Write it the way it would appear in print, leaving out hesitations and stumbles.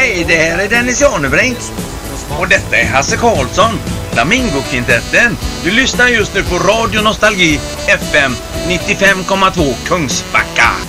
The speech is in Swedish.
Hej, det här är Dennis Janebrink. Och detta är Hasse Karlsson, Flamingo-kvintetten. Du lyssnar just nu på Radio Nostalgi FM 95,2 Kungsbacka.